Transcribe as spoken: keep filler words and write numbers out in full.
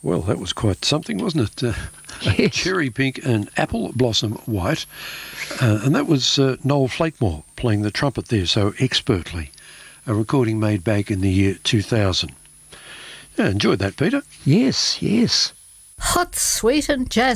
Well, that was quite something, wasn't it? Uh, Yes. Cherry Pink and Apple Blossom White. Uh, and that was uh, Noel Flakemore playing the trumpet there so expertly. A recording made back in the year two thousand. Yeah, enjoyed that, Peter. Yes, yes. Hot, sweet and jazz.